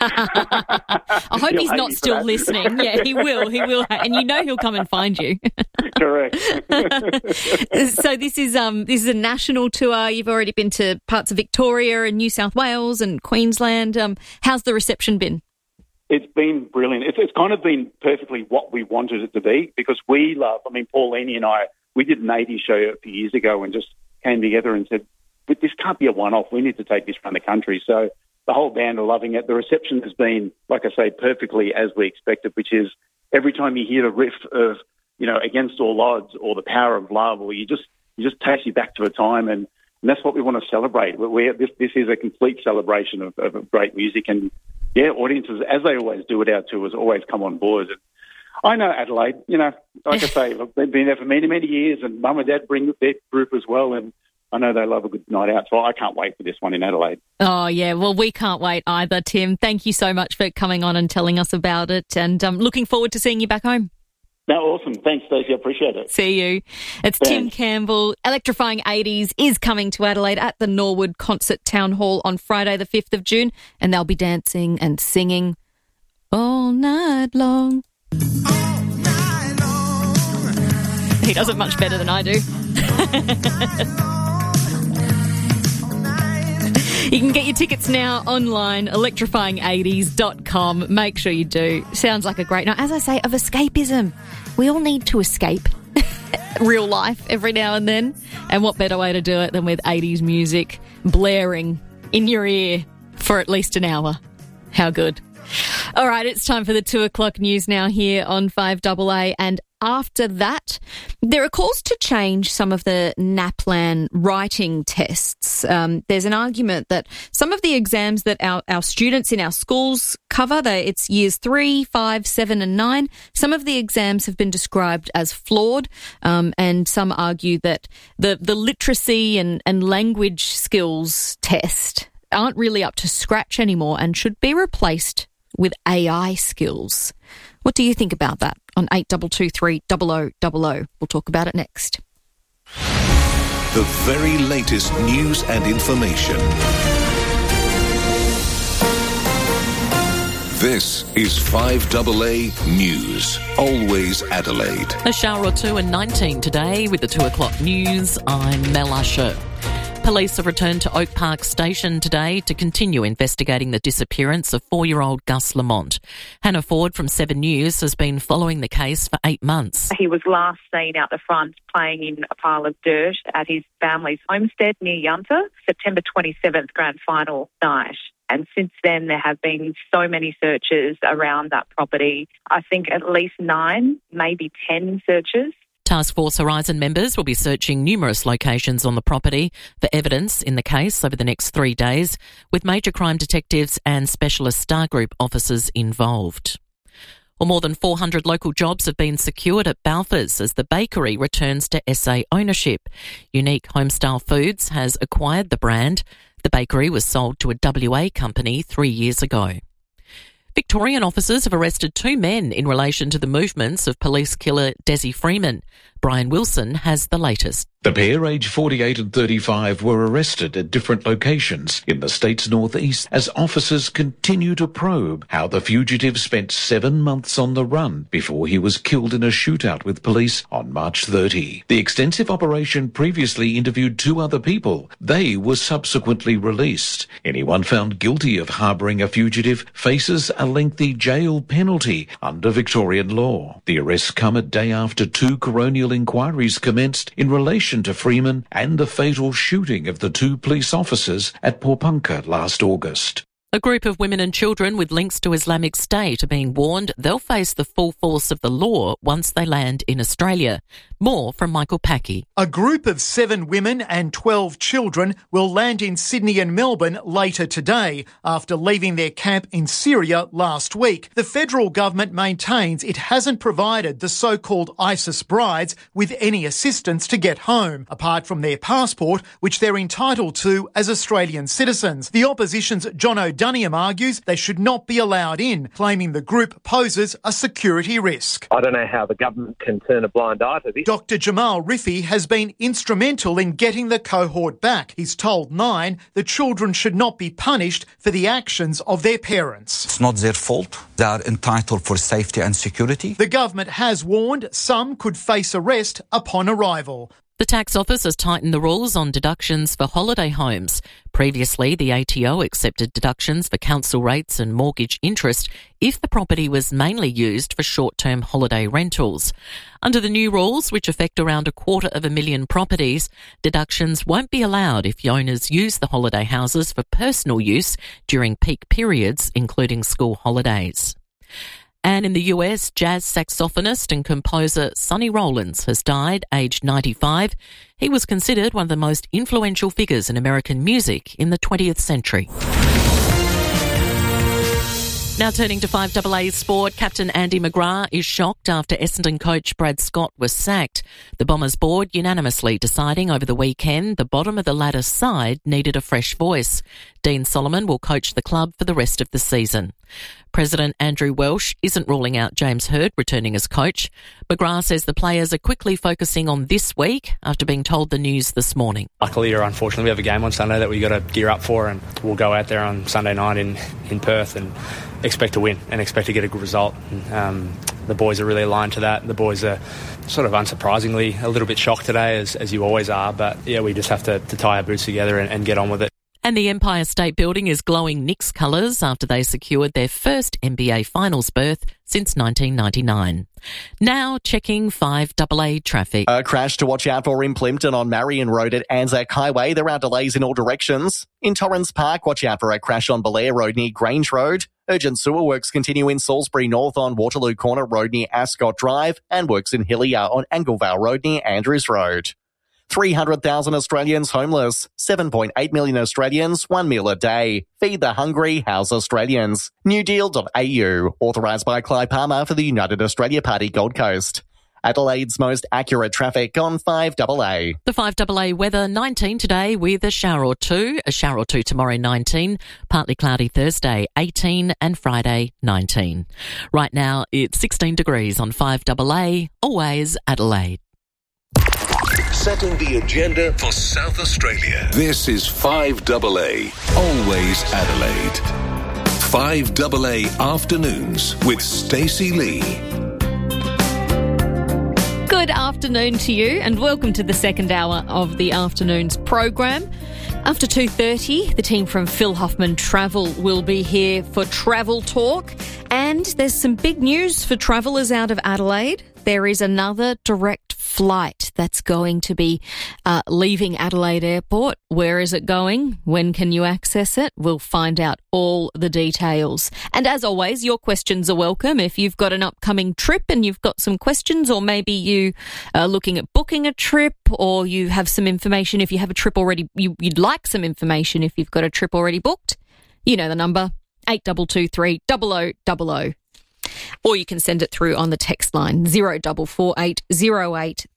I hope he's not still listening. Yeah, he will. He will. And you know he'll come and find you. Correct. So this is a national tour. You've already been to parts of Victoria and New South Wales and Queensland. How's the reception been? It's been brilliant. It's kind of been perfectly what we wanted it to be, because we love, Paulini and I, we did an 80s show a few years ago and just came together and said, but this can't be a one-off. We need to take this around the country. So the whole band are loving it. The reception has been, like I say, perfectly as we expected, which is every time you hear the riff of, Against All Odds or The Power of Love, or you just takes you back to a time, and that's what we want to celebrate. This is a complete celebration of great music, and audiences, as they always do at our tours, always come on board. And I know Adelaide, like I say, look, they've been there for many, many years, and Mum and Dad bring their group as well, and I know they love a good night out, so I can't wait for this one in Adelaide. Oh, yeah, well, we can't wait either, Tim. Thank you so much for coming on and telling us about it, and looking forward to seeing you back home. No, awesome. Thanks, Stacey. I appreciate it. See you. It's Thanks. Tim Campbell. Electrifying 80s is coming to Adelaide at the Norwood Concert Town Hall on Friday the 5th of June, and they'll be dancing and singing all night long. All night long. He does it much better than I do. You can get your tickets now online, electrifying80s.com. Make sure you do. Sounds like a great night. As I say, of escapism. We all need to escape real life every now and then. And what better way to do it than with 80s music blaring in your ear for at least an hour. How good. All right, it's time for the 2 o'clock news now here on 5AA. And after that, there are calls to change some of the NAPLAN writing tests. There's an argument that some of the exams that our students in our schools cover, it's years 3, 5, 7 and 9, some of the exams have been described as flawed, and some argue that the literacy and language skills test aren't really up to scratch anymore and should be replaced with AI skills. What do you think about that? On 8223 0000. We'll talk about it next. The very latest news and information. This is 5AA News. Always Adelaide. A shower or two and 19 today with the 2 o'clock news. I'm Mel Usher. Police have returned to Oak Park Station today to continue investigating the disappearance of 4-year-old Gus Lamont. Hannah Ford from 7 News has been following the case for 8 months. He was last seen out the front playing in a pile of dirt at his family's homestead near Yunta, September 27th, grand final night. And since then, there have been so many searches around that property. I think at least 9, maybe 10 searches. Task Force Horizon members will be searching numerous locations on the property for evidence in the case over the next 3 days, with major crime detectives and specialist Star Group officers involved. Well, more than 400 local jobs have been secured at Balfour's as the bakery returns to SA ownership. Unique Homestyle Foods has acquired the brand. The bakery was sold to a WA company 3 years ago. Victorian officers have arrested 2 men in relation to the movements of police killer Desi Freeman. Brian Wilson has the latest. The pair, aged 48 and 35, were arrested at different locations in the state's northeast as officers continue to probe how the fugitive spent 7 months on the run before he was killed in a shootout with police on March 30. The extensive operation previously interviewed 2 other people. They were subsequently released. Anyone found guilty of harbouring a fugitive faces a lengthy jail penalty under Victorian law. The arrests come a day after 2 coronial inquiries commenced in relation to Freeman and the fatal shooting of the 2 police officers at Popunka last August. A group of women and children with links to Islamic State are being warned they'll face the full force of the law once they land in Australia. More from Michael Packey. A group of 7 women and 12 children will land in Sydney and Melbourne later today after leaving their camp in Syria last week. The federal government maintains it hasn't provided the so-called ISIS brides with any assistance to get home, apart from their passport, which they're entitled to as Australian citizens. The opposition's John O'Donnell Duniam argues they should not be allowed in, claiming the group poses a security risk. I don't know how the government can turn a blind eye to this. Dr Jamal Rifi has been instrumental in getting the cohort back. He's told Nine the children should not be punished for the actions of their parents. It's not their fault. They are entitled for safety and security. The government has warned some could face arrest upon arrival. The tax office has tightened the rules on deductions for holiday homes. Previously, the ATO accepted deductions for council rates and mortgage interest if the property was mainly used for short-term holiday rentals. Under the new rules, which affect around 250,000 properties, deductions won't be allowed if the owners use the holiday houses for personal use during peak periods, including school holidays. And in the US, jazz saxophonist and composer Sonny Rollins has died, aged 95. He was considered one of the most influential figures in American music in the 20th century. Now turning to 5AA sport, Captain Andy McGrath is shocked after Essendon coach Brad Scott was sacked. The Bombers board unanimously deciding over the weekend the bottom of the ladder side needed a fresh voice. Dean Solomon will coach the club for the rest of the season. President Andrew Welsh isn't ruling out James Hird returning as coach. McGrath says the players are quickly focusing on this week after being told the news this morning. Luckily or unfortunately, we have a game on Sunday that we've got to gear up for, and we'll go out there on Sunday night in Perth and expect to win and expect to get a good result. The boys are really aligned to that. The boys are sort of unsurprisingly a little bit shocked today, as you always are, but yeah, we just have to tie our boots together and get on with it. And the Empire State Building is glowing Knicks colours after they secured their first NBA Finals berth since 1999. Now checking 5AA traffic. A crash to watch out for in Plympton on Marion Road at Anzac Highway. There are delays in all directions. In Torrens Park, watch out for a crash on Belair Road near Grange Road. Urgent sewer works continue in Salisbury North on Waterloo Corner Road near Ascot Drive, and works in Hillier on Anglevale Road near Andrews Road. 300,000 Australians homeless, 7.8 million Australians, 1 meal a day. Feed the hungry, house Australians. Newdeal.au, authorised by Clive Palmer for the United Australia Party Gold Coast. Adelaide's most accurate traffic on 5AA. The 5AA weather, 19 today with a shower or two tomorrow, 19, partly cloudy Thursday, 18, and Friday, 19. Right now, it's 16 degrees on 5AA, always Adelaide. Setting the agenda for South Australia. This is 5AA, always Adelaide. 5AA Afternoons with Stacey Lee. Good afternoon to you and welcome to the second hour of the afternoon's program. After 2:30, the team from Phil Hoffman Travel will be here for Travel Talk. And there's some big news for travellers out of Adelaide. There is another direct flight that's going to be leaving Adelaide Airport. Where is it going? When can you access it? We'll find out all the details. And as always, your questions are welcome. If you've got an upcoming trip and you've got some questions, or maybe you are looking at booking a trip, or you have some information if you have a trip already, you'd like some information if you've got a trip already booked, you know the number, 8223 0000. Or you can send it through on the text line 0448 08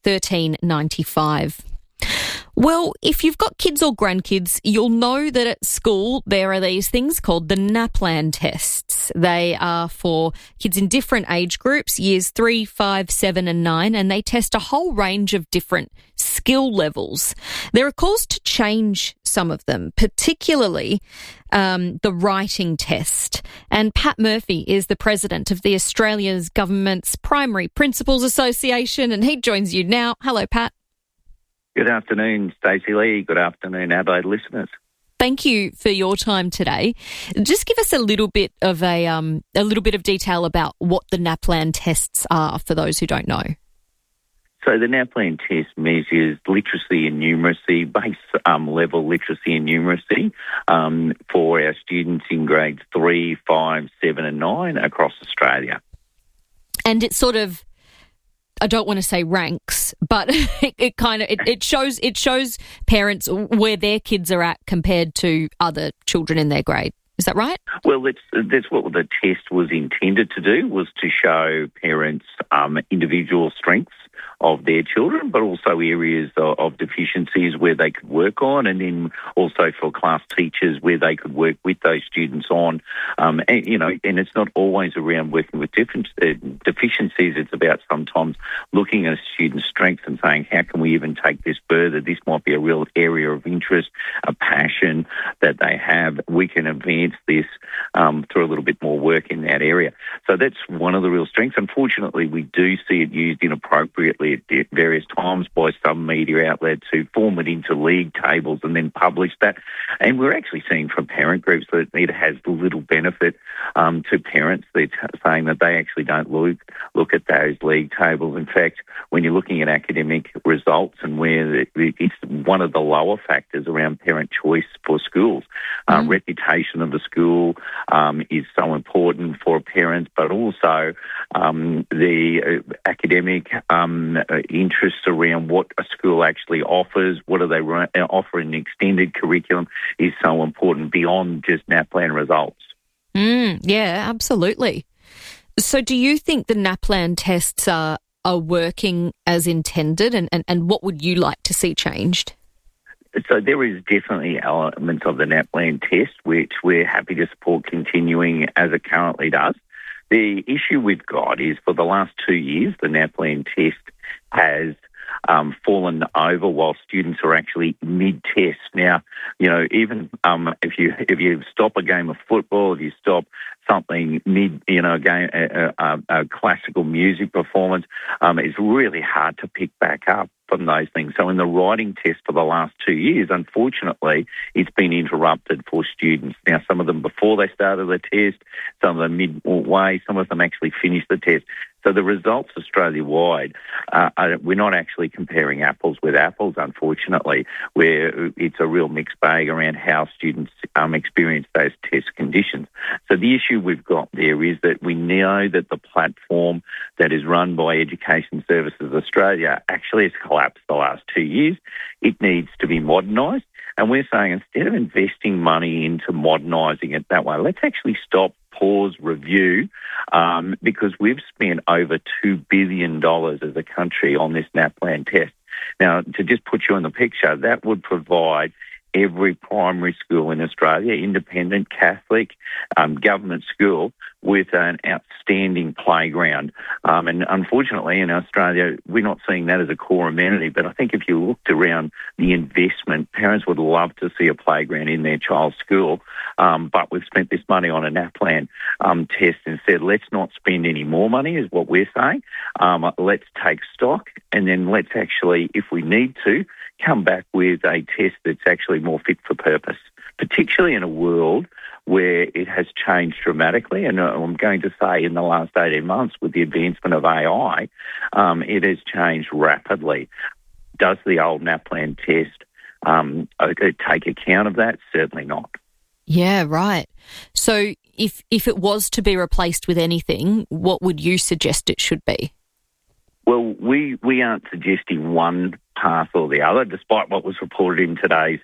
1395. Well, if you've got kids or grandkids, you'll know that at school there are these things called the NAPLAN tests. They are for kids in different age groups, years 3, 5, 7 and 9, and they test a whole range of different skill levels. There are calls to change some of them, particularly the writing test. And Pat Murphy is the president of the Australia's Government's Primary Principals Association, and he joins you now. Hello, Pat. Good afternoon, Stacey Lee. Good afternoon, Adelaide listeners. Thank you for your time today. Just give us a little bit of detail about what the NAPLAN tests are for those who don't know. So the NAPLAN test measures literacy and numeracy, base level literacy and numeracy for our students in grades 3, 5, 7 and 9 across Australia. And it's sort of, I don't want to say ranks, but it shows parents where their kids are at compared to other children in their grade. Is that right? Well, that's what the test was intended to do, was to show parents individual strengths of their children, but also areas of deficiencies where they could work on, and then also for class teachers where they could work with those students on. And it's not always around working with deficiencies. It's about sometimes looking at a student's strengths and saying, how can we even take this further? This might be a real area of interest, a passion that they have. We can advance this through a little bit more work in that area. So that's one of the real strengths. Unfortunately, we do see it used inappropriately at various times by some media outlets who form it into league tables and then publish that. And we're actually seeing from parent groups that it has little benefit to parents. They're saying that they actually don't look at those league tables. In fact, when you're looking at academic results and where it's one of the lower factors around parent choice for schools, reputation of the school is so important for parents, but also the academic interests around what a school actually offers, what do they offer in an extended curriculum is so important beyond just NAPLAN results. Yeah, absolutely. So do you think the NAPLAN tests are working as intended, and what would you like to see changed? So there is definitely elements of the NAPLAN test which we're happy to support continuing as it currently does. The issue we've got is for the last 2 years, the NAPLAN test has fallen over while students are actually mid-test. Now, even if you stop a game of football, if you stop something mid, a classical music performance, it's really hard to pick back up from those things. So in the writing test for the last 2 years, unfortunately, it's been interrupted for students. Now, some of them before they started the test, some of them midway, some of them actually finished the test. So the results Australia-wide, we're not actually comparing apples with apples, unfortunately, where it's a real mixed bag around how students experience those test conditions. So the issue we've got there is that we know that the platform that is run by Education Services Australia actually has collapsed the last 2 years. It needs to be modernised. And we're saying instead of investing money into modernising it that way, let's actually stop, pause, review, because we've spent over $2 billion as a country on this NAPLAN test. Now, to just put you in the picture, that would provide every primary school in Australia, independent, Catholic, government school, with an outstanding playground. And unfortunately, in Australia, we're not seeing that as a core amenity. But I think if you looked around the investment, parents would love to see a playground in their child's school. But we've spent this money on a NAPLAN test and said, let's not spend any more money, is what we're saying. Let's take stock, and then let's actually, if we need to, come back with a test that's actually more fit for purpose, particularly in a world where it has changed dramatically. And I'm going to say in the last 18 months with the advancement of AI, it has changed rapidly. Does the old NAPLAN test take account of that? Certainly not. Yeah, right. So if it was to be replaced with anything, what would you suggest it should be? Well, we aren't suggesting one path or the other, despite what was reported in today's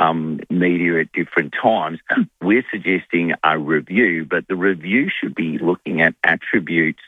media at different times. We're suggesting a review, but the review should be looking at attributes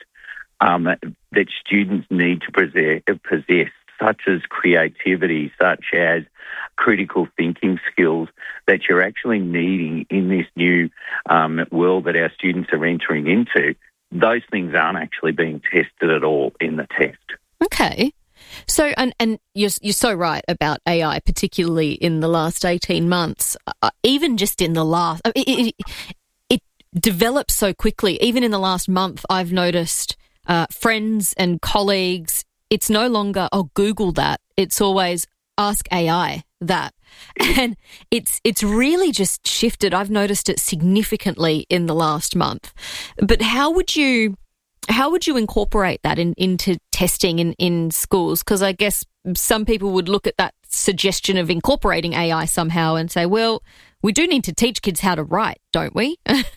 that students need to possess, such as creativity, such as critical thinking skills that you're actually needing in this new world that our students are entering into. Those things aren't actually being tested at all in the test. Okay. So, and you're so right about AI, particularly in the last 18 months. Even just in the last, it develops so quickly. Even in the last month, I've noticed friends and colleagues, it's no longer, Google that. It's always ask AI that. And it's really just shifted. I've noticed it significantly in the last month. But how would you incorporate that into testing in schools? Because I guess some people would look at that suggestion of incorporating AI somehow and say, well, we do need to teach kids how to write, don't we?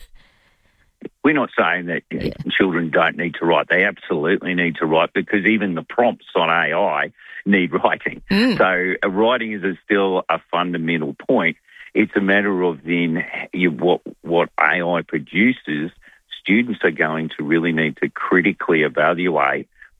We're not saying that children don't need to write. They absolutely need to write, because even the prompts on AI need writing. So writing is still a fundamental point. It's a matter of then what AI produces. Students are going to really need to critically evaluate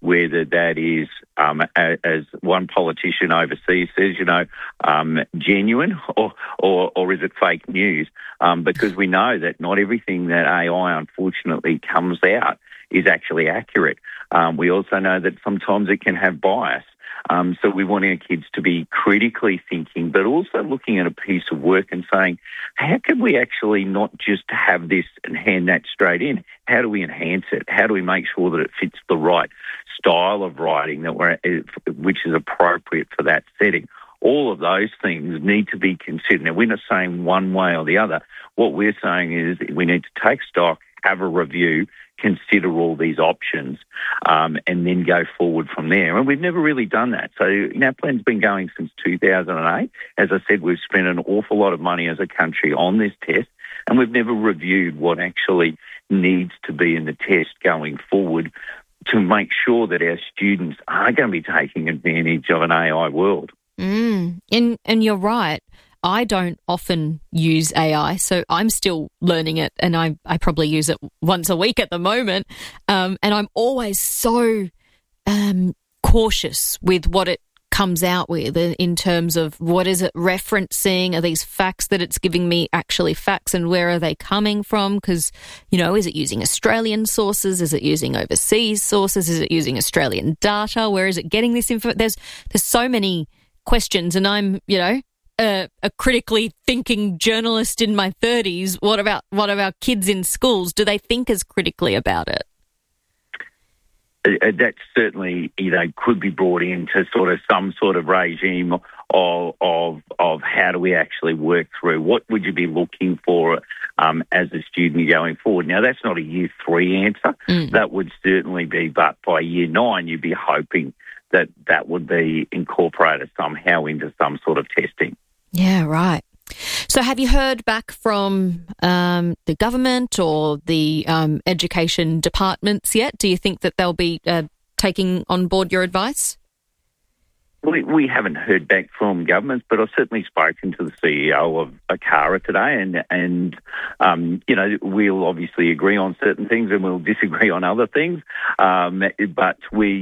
whether that is, as one politician overseas says, genuine or is it fake news? Because we know that not everything that AI unfortunately comes out is actually accurate. We also know that sometimes it can have bias. So we want our kids to be critically thinking, but also looking at a piece of work and saying, how can we actually not just have this and hand that straight in? How do we enhance it? How do we make sure that it fits the right style of writing which is appropriate for that setting? All of those things need to be considered. Now, we're not saying one way or the other. What we're saying is we need to take stock, have a review, consider all these options, and then go forward from there. And we've never really done that. So NAPLAN's been going since 2008. As I said, we've spent an awful lot of money as a country on this test, and we've never reviewed what actually needs to be in the test going forward to make sure that our students are going to be taking advantage of an AI world. And you're right. I don't often use AI, so I'm still learning it, and I probably use it once a week at the moment. And I'm always so cautious with what it comes out with in terms of what is it referencing? Are these facts that it's giving me actually facts, and where are they coming from? Because, is it using Australian sources? Is it using overseas sources? Is it using Australian data? Where is it getting this info? There's so many questions, and I'm, a critically thinking journalist in my 30s. What about our kids in schools? Do they think as critically about it? That certainly, could be brought into sort of some sort of regime of how do we actually work through, what would you be looking for as a student going forward. Now, that's not a year 3 answer. That would certainly be, but by year 9, you'd be hoping that would be incorporated somehow into some sort of testing. Yeah, right. So have you heard back from the government or the education departments yet? Do you think that they'll be taking on board your advice? We haven't heard back from governments, but I've certainly spoken to the CEO of ACARA today, and we'll obviously agree on certain things and we'll disagree on other things. But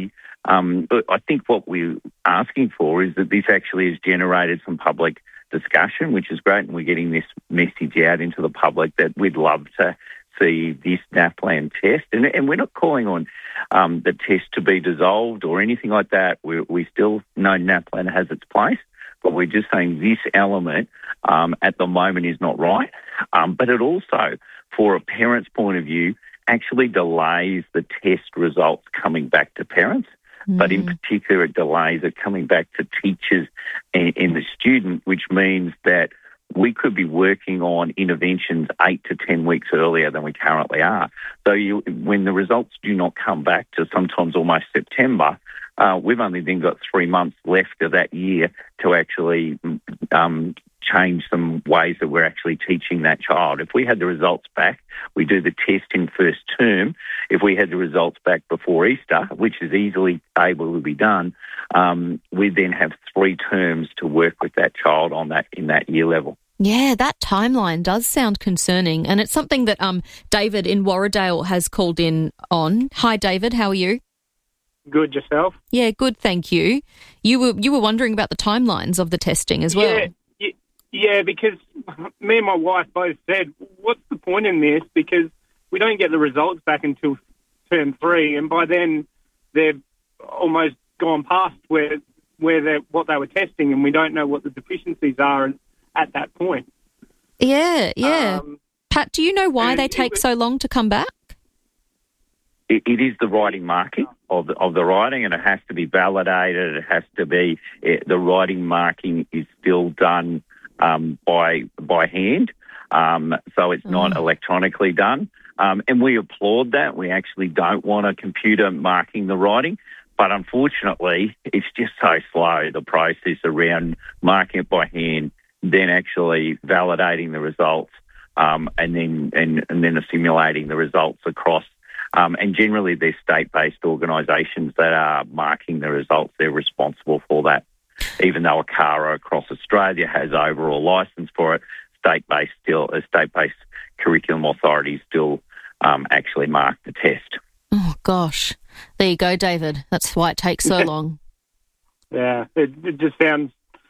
I think what we're asking for is that this actually has generated some public discussion, which is great, and we're getting this message out into the public that we'd love to see this NAPLAN test. And we're not calling on the test to be dissolved or anything like that. We still know NAPLAN has its place, but we're just saying this element at the moment is not right. But it also, for a parent's point of view, actually delays the test results coming back to parents. But in particular, it delays it coming back to teachers and the student, which means that we could be working on interventions 8 to 10 weeks earlier than we currently are. So when the results do not come back to sometimes almost September, we've only then got 3 months left of that year to actually change some ways that we're actually teaching that child. If we had the results back, we do the test in first term. If we had the results back before Easter, which is easily able to be done, we then have 3 terms to work with that child on that in that year level. Yeah, that timeline does sound concerning, and it's something that David in Warradale has called in on. Hi, David. How are you? Good, yourself? Yeah, good, thank you. You were wondering about the timelines of the testing as well. Yeah, because me and my wife both said, what's the point in this? Because we don't get the results back until term 3, and by then they've almost gone past what they were testing, and we don't know what the deficiencies are at that point. Yeah. Pat, do you know why they take so long to come back? It is the writing marking of the writing, and it has to be validated. It has to be the writing marking is still done by hand, so it's not electronically done. And we applaud that. We actually don't want a computer marking the writing, but unfortunately, it's just so slow, the process around marking it by hand, then actually validating the results, and then assimilating the results across. And generally, they're state-based organisations that are marking the results. They're responsible for that. Even though ACARA across Australia has overall licence for it, state-based curriculum authorities still actually mark the test. Oh, gosh. There you go, David. That's why it takes so long. Yeah, it just sounds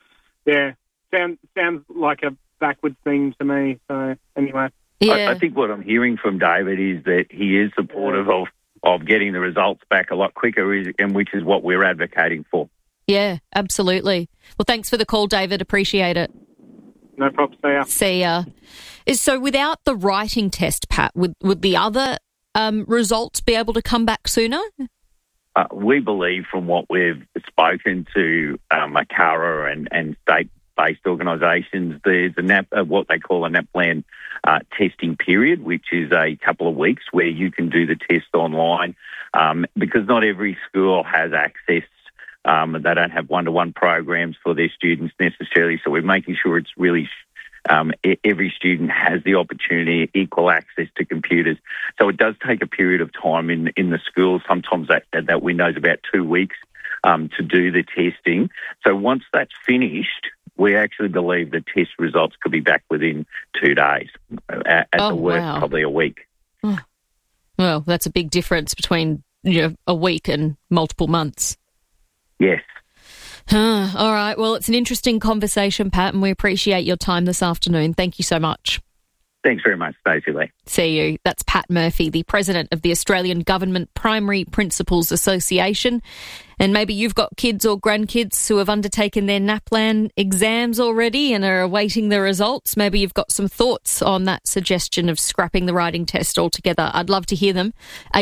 like a backwards thing to me. So anyway, I think what I'm hearing from David is that he is supportive of getting the results back a lot quicker, and which is what we're advocating for. Yeah, absolutely. Well, thanks for the call, David. Appreciate it. No problem. See ya. See ya. So without the writing test, Pat, would the other results be able to come back sooner? We believe from what we've spoken to ACARA and state-based organisations, there's what they call a NAPLAN testing period, which is a couple of weeks where you can do the test online because not every school has access. They don't have one-to-one programs for their students necessarily, so we're making sure it's really every student has the opportunity, equal access to computers. So it does take a period of time in the schools. Sometimes that window is about 2 weeks to do the testing. So once that's finished, we actually believe the test results could be back within 2 days. At the worst, probably a week. Oh. Well, that's a big difference between a week and multiple months. Yes. All right. Well, it's an interesting conversation, Pat, and we appreciate your time this afternoon. Thank you so much. Thanks very much, Stacey Lee. See you. That's Pat Murphy, the president of the Australian Government Primary Principals Association. And maybe you've got kids or grandkids who have undertaken their NAPLAN exams already and are awaiting the results. Maybe you've got some thoughts on that suggestion of scrapping the writing test altogether. I'd love to hear them.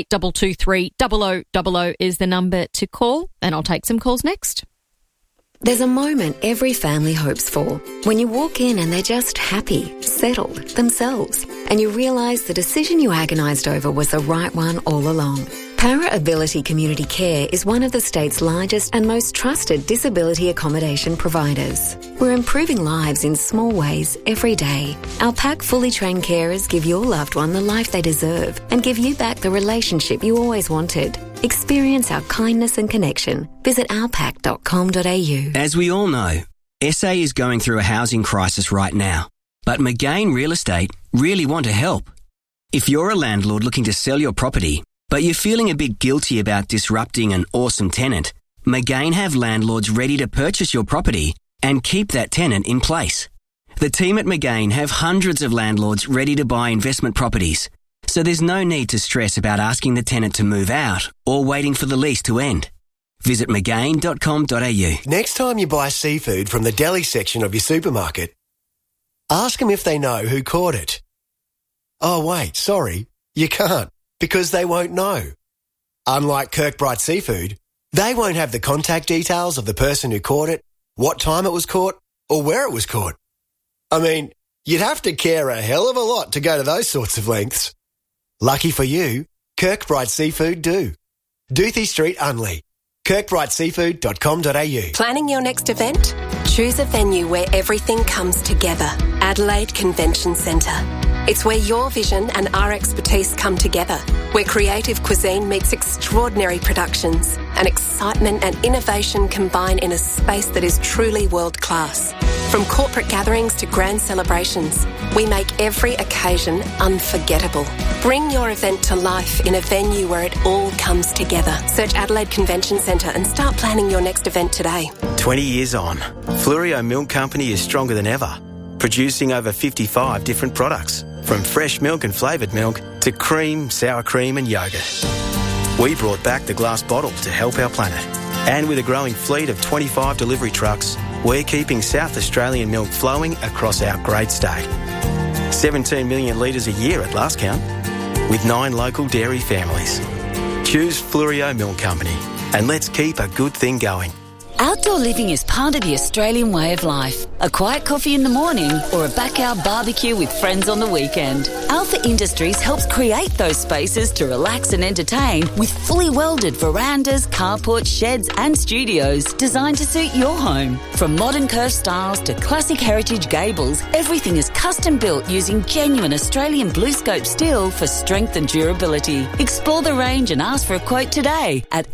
8223 0000 is the number to call, and I'll take some calls next. There's a moment every family hopes for. When you walk in and they're just happy, settled, themselves, and you realise the decision you agonised over was the right one all along. Para Ability Community Care is one of the state's largest and most trusted disability accommodation providers. We're improving lives in small ways every day. Our PAC fully trained carers give your loved one the life they deserve and give you back the relationship you always wanted. Experience our kindness and connection. Visit ourpac.com.au. As we all know, SA is going through a housing crisis right now. But Magain Real Estate really want to help. If you're a landlord looking to sell your property, but you're feeling a bit guilty about disrupting an awesome tenant, Magain have landlords ready to purchase your property and keep that tenant in place. The team at Magain have hundreds of landlords ready to buy investment properties, so there's no need to stress about asking the tenant to move out or waiting for the lease to end. Visit magain.com.au. Next time you buy seafood from the deli section of your supermarket, ask them if they know who caught it. Oh, wait, sorry, you can't, because they won't know. Unlike Kirkbride Seafood, they won't have the contact details of the person who caught it, what time it was caught, or where it was caught. I mean, you'd have to care a hell of a lot to go to those sorts of lengths. Lucky for you, Kirkbride Seafood do. Doothie Street, Unley. kirkbrideseafood.com.au. Planning your next event? Choose a venue where everything comes together. Adelaide Convention Centre. It's where your vision and our expertise come together, where creative cuisine meets extraordinary productions and excitement and innovation combine in a space that is truly world-class. From corporate gatherings to grand celebrations, we make every occasion unforgettable. Bring your event to life in a venue where it all comes together. Search Adelaide Convention Centre and start planning your next event today. 20 years on, Fluorio Milk Company is stronger than ever, producing over 55 different products, from fresh milk and flavoured milk to cream, sour cream and yoghurt. We brought back the glass bottle to help our planet. And with a growing fleet of 25 delivery trucks, we're keeping South Australian milk flowing across our great state. 17 million litres a year at last count, with 9 local dairy families. Choose Fluorio Milk Company, and let's keep a good thing going. Outdoor living is part of the Australian way of life. A quiet coffee in the morning or a backyard barbecue with friends on the weekend. Alpha Industries helps create those spaces to relax and entertain with fully welded verandas, carports, sheds and studios designed to suit your home. From modern curved styles to classic heritage gables, everything is custom built using genuine Australian BlueScope steel for strength and durability. Explore the range and ask for a quote today at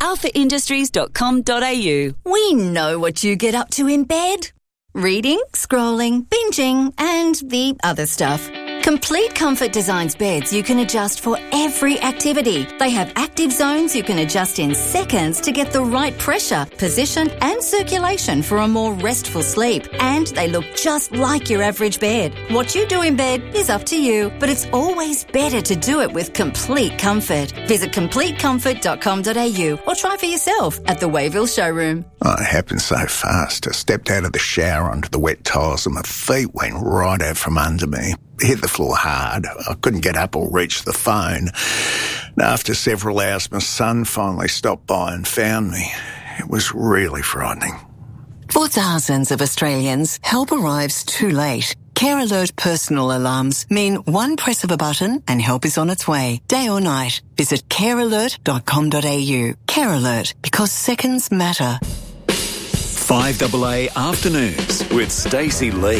alphaindustries.com.au. We know what you get up to in bed. Reading, scrolling, binging, and the other stuff. Complete Comfort designs beds you can adjust for every activity. They have active zones you can adjust in seconds to get the right pressure, position and circulation for a more restful sleep. And they look just like your average bed. What you do in bed is up to you, but it's always better to do it with Complete Comfort. Visit CompleteComfort.com.au or try for yourself at the Wayville showroom. Oh, it happened so fast. I stepped out of the shower onto the wet tiles and my feet went right out from under me. Hit the floor hard. I couldn't get up or reach the phone. And after several hours, my son finally stopped by and found me. It was really frightening. For thousands of Australians, help arrives too late. Care Alert personal alarms mean one press of a button and help is on its way, day or night. Visit carealert.com.au. Care Alert, because seconds matter. 5AA Afternoons with Stacey Lee.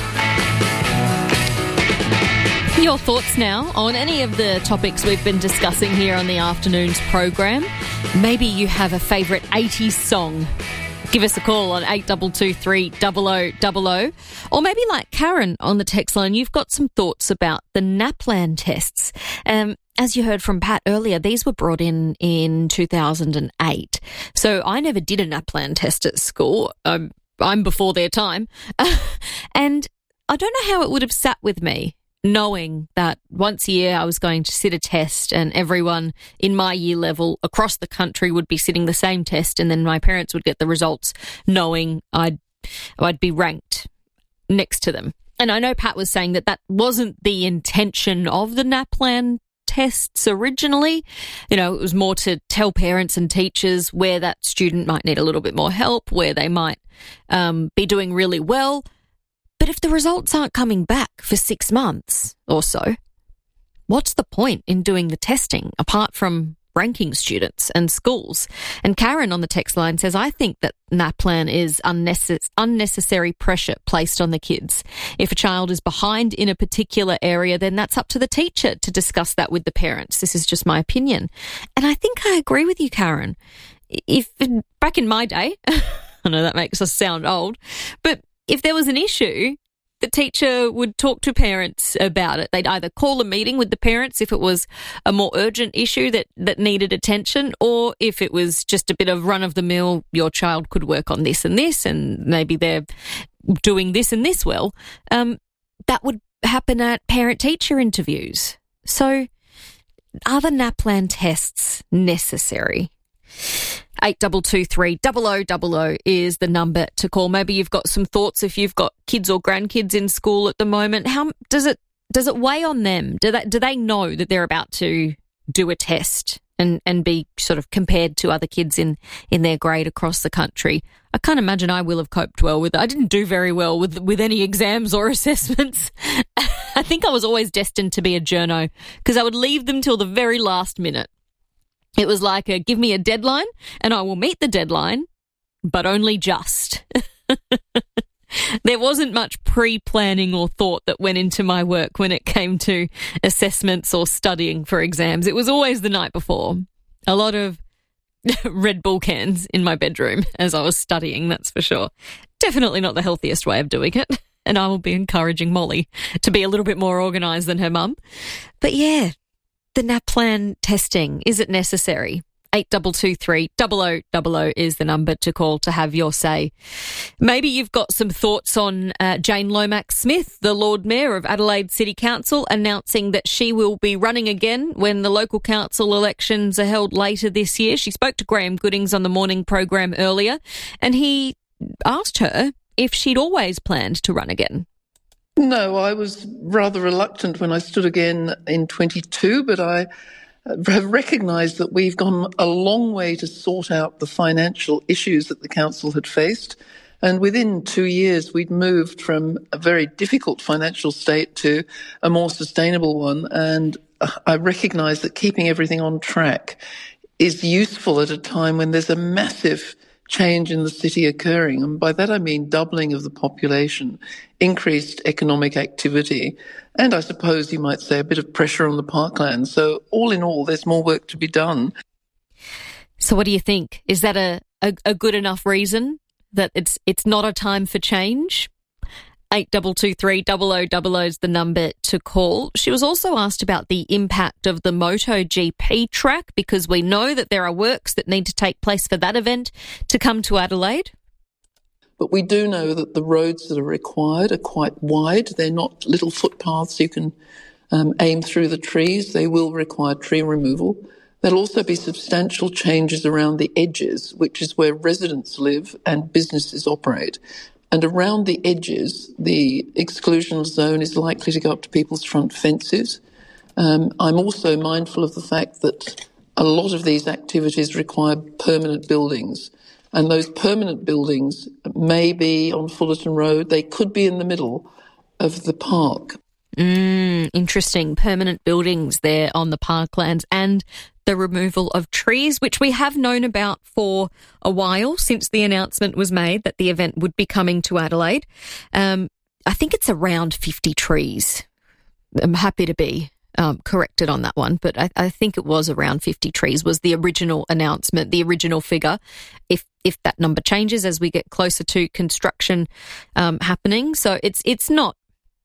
Your thoughts now on any of the topics we've been discussing here on the afternoon's program. Maybe you have a favourite 80s song. Give us a call on 8223 0000. Or maybe like Karen on the text line, you've got some thoughts about the NAPLAN tests. As you heard from Pat earlier, these were brought in 2008. So I never did a NAPLAN test at school. I'm before their time. And I don't know how it would have sat with me, knowing that once a year I was going to sit a test and everyone in my year level across the country would be sitting the same test, and then my parents would get the results knowing I'd be ranked next to them. And I know Pat was saying that wasn't the intention of the NAPLAN tests originally. You know, it was more to tell parents and teachers where that student might need a little bit more help, where they might be doing really well. But if the results aren't coming back for 6 months or so, what's the point in doing the testing apart from ranking students and schools? And Karen on the text line says, I think that NAPLAN is unnecessary pressure placed on the kids. If a child is behind in a particular area, then that's up to the teacher to discuss that with the parents. This is just my opinion. And I think I agree with you, Karen. If back in my day, I know that makes us sound old, but if there was an issue, the teacher would talk to parents about it. They'd either call a meeting with the parents if it was a more urgent issue that needed attention, or if it was just a bit of run-of-the-mill, your child could work on this, and maybe they're doing this and this well. That would happen at parent-teacher interviews. So are the NAPLAN tests necessary? 8223 0000 is the number to call. Maybe you've got some thoughts if you've got kids or grandkids in school at the moment. How does it weigh on them? Do they know that they're about to do a test and be sort of compared to other kids in their grade across the country? I can't imagine I will have coped well with it. I didn't do very well with any exams or assessments. I think I was always destined to be a journo because I would leave them till the very last minute. It was like give me a deadline and I will meet the deadline, but only just. There wasn't much pre-planning or thought that went into my work when it came to assessments or studying for exams. It was always the night before. A lot of Red Bull cans in my bedroom as I was studying, that's for sure. Definitely not the healthiest way of doing it. And I will be encouraging Molly to be a little bit more organised than her mum. But yeah, the NAPLAN testing, is it necessary? 8223 0000 is the number to call to have your say. Maybe you've got some thoughts on Jane Lomax-Smith, the Lord Mayor of Adelaide City Council, announcing that she will be running again when the local council elections are held later this year. She spoke to Graham Goodings on the morning program earlier, and he asked her if she'd always planned to run again. No, I was rather reluctant when I stood again in 22, but I have recognised that we've gone a long way to sort out the financial issues that the council had faced. And within 2 years, we'd moved from a very difficult financial state to a more sustainable one. And I recognise that keeping everything on track is useful at a time when there's a massive change in the city occurring. And by that I mean doubling of the population, increased economic activity, and I suppose you might say a bit of pressure on the parkland. So all in all, there's more work to be done. So what do you think? Is that a good enough reason that it's not a time for change? 8223 0000 is the number to call. She was also asked about the impact of the MotoGP track, because we know that there are works that need to take place for that event to come to Adelaide. But we do know that the roads that are required are quite wide. They're not little footpaths you can aim through the trees. They will require tree removal. There'll also be substantial changes around the edges, which is where residents live and businesses operate. And around the edges, the exclusion zone is likely to go up to people's front fences. I'm also mindful of the fact that a lot of these activities require permanent buildings. And those permanent buildings may be on Fullerton Road. They could be in the middle of the park. Interesting. Permanent buildings there on the parklands, and the removal of trees, which we have known about for a while since the announcement was made that the event would be coming to Adelaide. I think it's around 50 trees. I'm happy to be corrected on that one, but I think it was around 50 trees was the original announcement, the original figure, if that number changes as we get closer to construction happening. So it's not,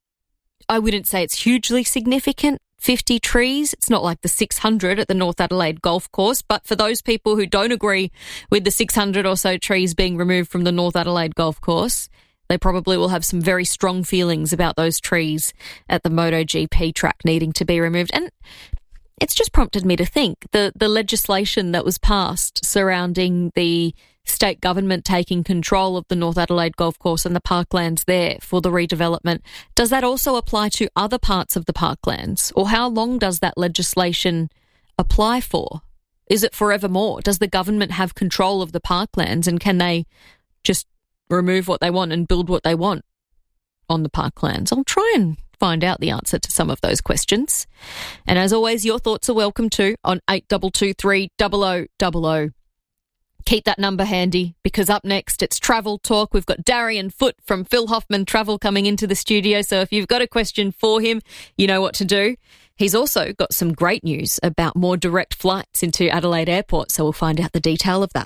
I wouldn't say it's hugely significant, 50 trees. It's not like the 600 at the North Adelaide Golf Course, but for those people who don't agree with the 600 or so trees being removed from the North Adelaide Golf Course, they probably will have some very strong feelings about those trees at the MotoGP track needing to be removed. And it's just prompted me to think the legislation that was passed surrounding the state government taking control of the North Adelaide Golf Course and the parklands there for the redevelopment, does that also apply to other parts of the parklands? Or how long does that legislation apply for? Is it forevermore? Does the government have control of the parklands, and can they just remove what they want and build what they want on the parklands? I'll try and find out the answer to some of those questions. And as always, your thoughts are welcome too on 8223 0000. Keep that number handy, because up next it's Travel Talk. We've got Darian Foote from Phil Hoffman Travel coming into the studio, so if you've got a question for him, you know what to do. He's also got some great news about more direct flights into Adelaide Airport, so we'll find out the detail of that.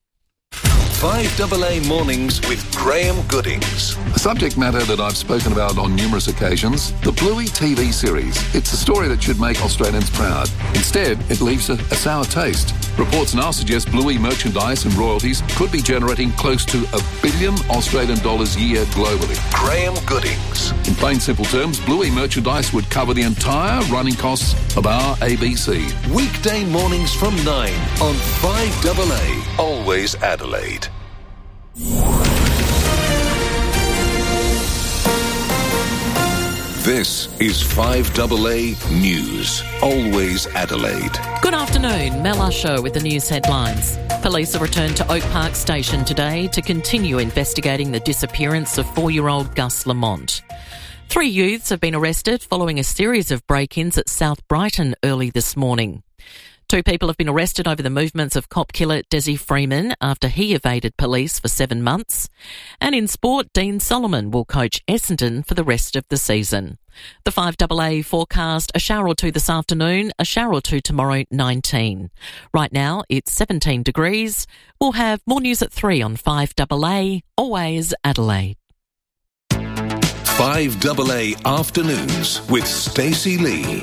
5AA Mornings with Graham Goodings. A subject matter that I've spoken about on numerous occasions, the Bluey TV series. It's a story that should make Australians proud. Instead, it leaves a sour taste. Reports now suggest Bluey merchandise and royalties could be generating close to $1 billion Australian dollars a year globally. Graham Goodings. In plain simple terms, Bluey merchandise would cover the entire running costs of our ABC. Weekday mornings from 9 on 5AA. Always Adelaide. This is 5AA News. Always Adelaide. Good afternoon. Mel Usher with the news headlines. Police are returned to Oak Park Station today to continue investigating the disappearance of 4-year-old Gus Lamont. 3 youths have been arrested following a series of break-ins at South Brighton early this morning. 2 people have been arrested over the movements of cop killer Desi Freeman after he evaded police for 7 months. And in sport, Dean Solomon will coach Essendon for the rest of the season. The 5AA forecast, a shower or two this afternoon, a shower or two tomorrow, 19. Right now, it's 17 degrees. We'll have more news at 3 on 5AA, always Adelaide. 5AA Afternoons with Stacey Lee.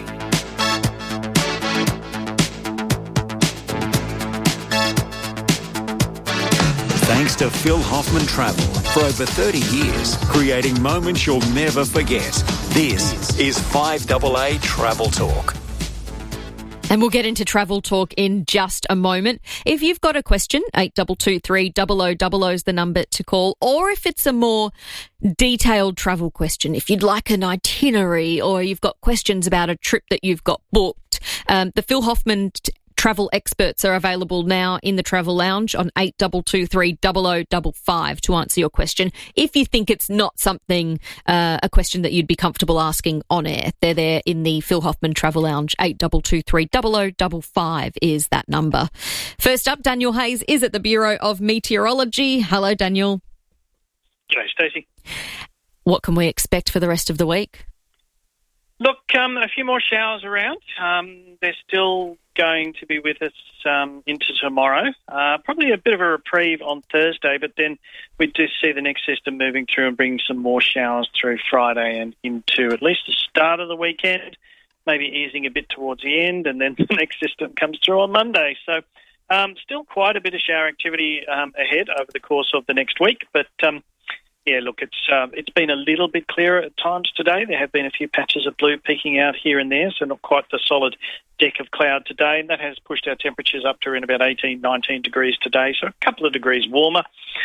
Thanks to Phil Hoffman Travel. For over 30 years, creating moments you'll never forget. This is 5AA Travel Talk. And we'll get into Travel Talk in just a moment. If you've got a question, 8223 0000 is the number to call. Or if it's a more detailed travel question, if you'd like an itinerary or you've got questions about a trip that you've got booked, the Phil Hoffman travel experts are available now in the Travel Lounge on 8223 0055 to answer your question. If you think it's not something, a question that you'd be comfortable asking on air, they're there in the Phil Hoffman Travel Lounge. 8223 0055 is that number. First up, Daniel Hayes is at the Bureau of Meteorology. Hello, Daniel. G'day, Stacey. What can we expect for the rest of the week? Look, a few more showers around. They're still going to be with us into tomorrow. Probably a bit of a reprieve on Thursday, but then we do see the next system moving through and bringing some more showers through Friday and into at least the start of the weekend, maybe easing a bit towards the end, and then the next system comes through on Monday. So still quite a bit of shower activity ahead over the course of the next week, but yeah, look, it's been a little bit clearer at times today. There have been a few patches of blue peeking out here and there, so not quite the solid deck of cloud today, and that has pushed our temperatures up to around about 18, 19 degrees today, so a couple of degrees warmer.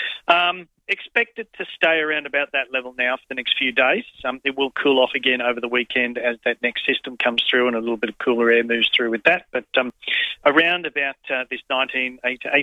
Expect it to stay around about that level now for the next few days. It will cool off again over the weekend as that next system comes through and a little bit of cooler air moves through with that. But around about this 18,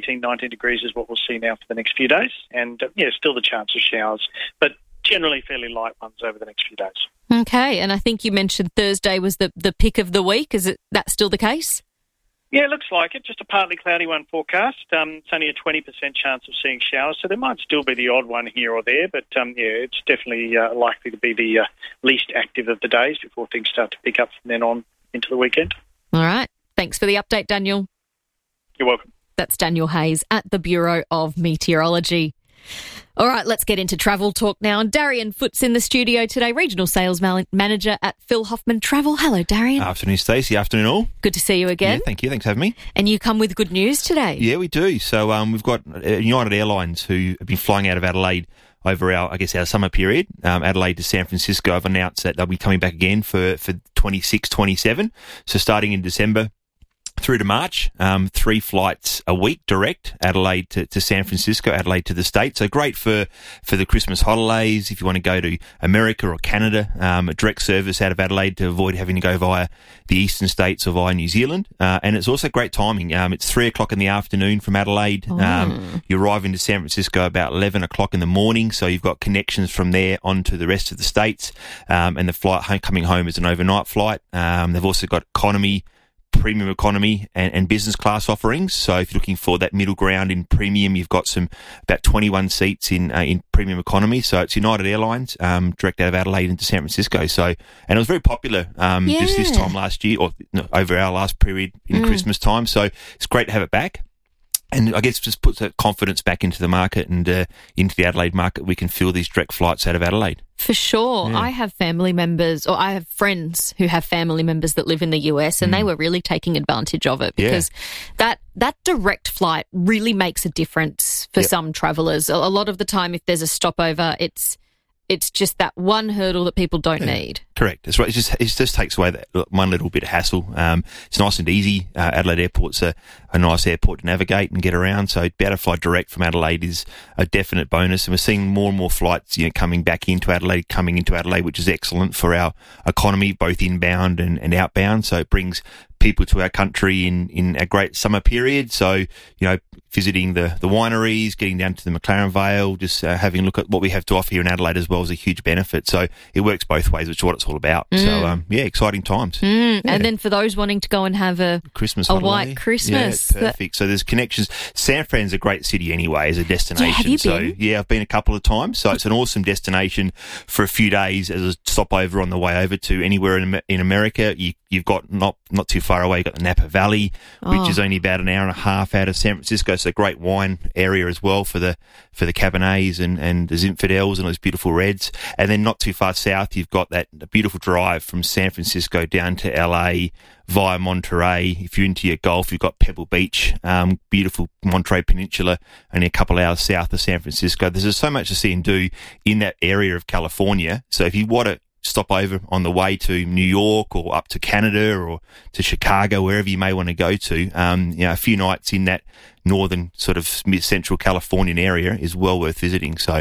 19 degrees is what we'll see now for the next few days. And, still the chance of showers, but generally fairly light ones over the next few days. Okay, and I think you mentioned Thursday was the pick of the week. Is that still the case? Yeah, it looks like it. Just a partly cloudy one forecast. It's only a 20% chance of seeing showers, so there might still be the odd one here or there, but it's definitely likely to be the least active of the days before things start to pick up from then on into the weekend. All right. Thanks for the update, Daniel. You're welcome. That's Daniel Hayes at the Bureau of Meteorology. All right, let's get into travel talk now. And Darian Foot's in the studio today, Regional Sales Manager at Phil Hoffman Travel. Hello, Darian. Afternoon, Stacey. Afternoon, all. Good to see you again. Yeah, thank you. Thanks for having me. And you come with good news today. Yeah, we do. So we've got United Airlines who have been flying out of Adelaide over our summer period. Adelaide to San Francisco have announced that they'll be coming back again for 26, 27. So starting in December through to March, 3 flights a week direct, Adelaide to San Francisco, Adelaide to the States. So great for the Christmas holidays. If you want to go to America or Canada, a direct service out of Adelaide to avoid having to go via the eastern states or via New Zealand. And it's also great timing. It's 3:00 in the afternoon from Adelaide. You arrive into San Francisco about 11:00 in the morning. So you've got connections from there onto the rest of the states. And the flight coming home is an overnight flight. They've also got economy, premium economy and business class offerings. So if you're looking for that middle ground in premium, you've got about 21 seats in premium economy. So it's United Airlines, direct out of Adelaide into San Francisco. So, and it was very popular, just this time last year or over our last period in Christmas time. So it's great to have it back. And I guess just puts that confidence back into the market and into the Adelaide market. We can fill these direct flights out of Adelaide. For sure. Yeah. I have family members, or I have friends who have family members that live in the US, and they were really taking advantage of it because that direct flight really makes a difference for some travellers. A lot of the time, if there's a stopover, it's just that one hurdle that people don't need. Correct. It's right. It just takes away that one little bit of hassle. It's nice and easy. Adelaide Airport's a nice airport to navigate and get around. So to be able to fly direct from Adelaide is a definite bonus. And we're seeing more and more flights, coming into Adelaide, which is excellent for our economy, both inbound and outbound. So it brings people to our country in a great summer period. So, visiting the wineries, getting down to the McLaren Vale, just having a look at what we have to offer here in Adelaide as well is a huge benefit. So it works both ways, which is what it's all about. So, exciting times. Yeah. And then for those wanting to go and have a white Christmas. Yeah, perfect. So there's connections. San Fran's a great city anyway as a destination. Yeah, have you been? So, I've been a couple of times. So it's an awesome destination for a few days as a stopover on the way over to anywhere in America. You've got not too far away, you've got the Napa Valley, which is only about an hour and a half out of San Francisco. So a great wine area as well for the Cabernets and the Zinfandels and those beautiful reds. And then not too far south, you've got that beautiful drive from San Francisco down to LA via Monterey. If you're into your golf, you've got Pebble Beach, beautiful Monterey Peninsula, only a couple hours south of San Francisco. There's just so much to see and do in that area of California. So if you want to stop over on the way to New York or up to Canada or to Chicago, wherever you may want to go to, a few nights in that northern sort of mid-central Californian area is well worth visiting. So,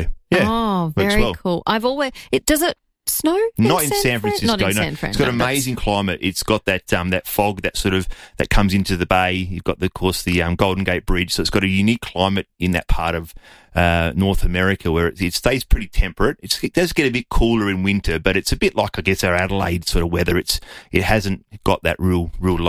very cool. Does it snow? Not in San Francisco. Not in San Fran. It's got amazing climate. It's got that fog that comes into the bay. You've got the Golden Gate Bridge. So it's got a unique climate in that part of North America where it stays pretty temperate. It does get a bit cooler in winter, but it's a bit like, I guess, our Adelaide sort of weather. It hasn't got that real low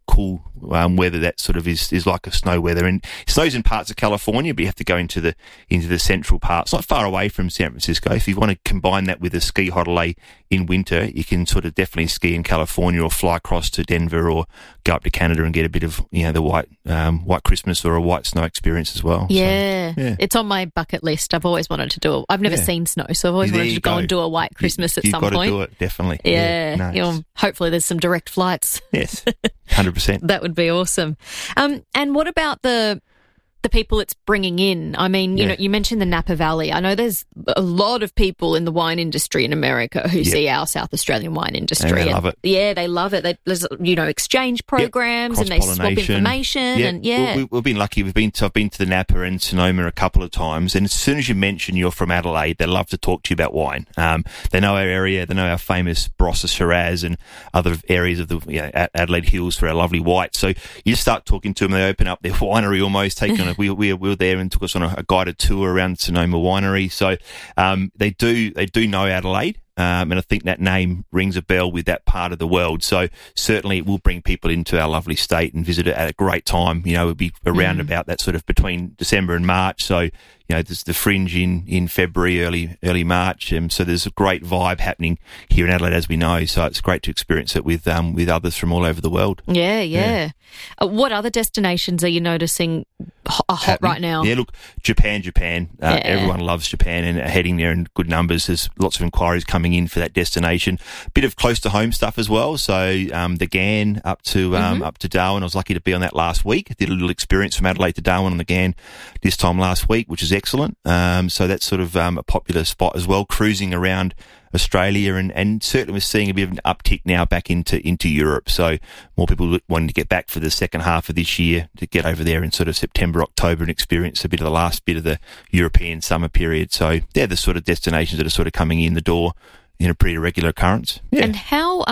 cool weather that sort of is like a snow weather. And it snows in parts of California, but you have to go into the central part. It's not far away from San Francisco. If you want to combine that with a ski holiday in winter, you can sort of definitely ski in California or fly across to Denver or go up to Canada and get a bit of, the white Christmas or a white snow experience as well. Yeah. So, yeah. It's on my bucket list. I've always wanted to do it. I've never seen snow, so I've always wanted to go and do a white Christmas at some point. You've got to do it, definitely. Yeah. Nice. Hopefully there's some direct flights. Yes, 100%. That would be awesome. And what about the people it's bringing in? I mean, you mentioned the Napa Valley. I know there's a lot of people in the wine industry in America who see our South Australian wine industry. And they love it. Yeah, they love it. There's, exchange programs and they swap information. Yeah. And we've been lucky. I've been to the Napa and Sonoma a couple of times. And as soon as you mention you're from Adelaide, they love to talk to you about wine. They know our area. They know our famous Barossa Shiraz and other areas of the Adelaide Hills for our lovely white. So you just start talking to them. They open up their winery almost, take on we were there and took us on a guided tour around Sonoma Winery. So they do know Adelaide. And I think that name rings a bell with that part of the world. So certainly it will bring people into our lovely state and visit it at a great time. It'll be around about that sort of between December and March. So, there's the Fringe in February, early March. So there's a great vibe happening here in Adelaide, as we know. So it's great to experience it with others from all over the world. Yeah. What other destinations are you noticing are hot right now? Yeah, look, Japan. Everyone loves Japan and are heading there in good numbers. There's lots of inquiries coming in for that destination. Bit of close to home stuff as well. So the Ghan up to Darwin. I was lucky to be on that last week. Did a little experience from Adelaide to Darwin on the Ghan this time last week, which is excellent. So that's sort of a popular spot as well, cruising around Australia, and certainly we're seeing a bit of an uptick now back into Europe. So more people wanting to get back for the second half of this year to get over there in sort of September, October and experience a bit of the last bit of the European summer period. So they're the sort of destinations that are sort of coming in the door in a pretty regular occurrence. Yeah. And how